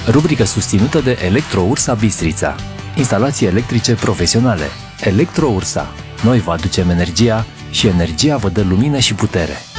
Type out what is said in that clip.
Rubrică susținută de Electro-Ursa Bistrița. Instalații electrice profesionale. Electro-Ursa. Noi vă aducem energia și energia vă dă lumină și putere.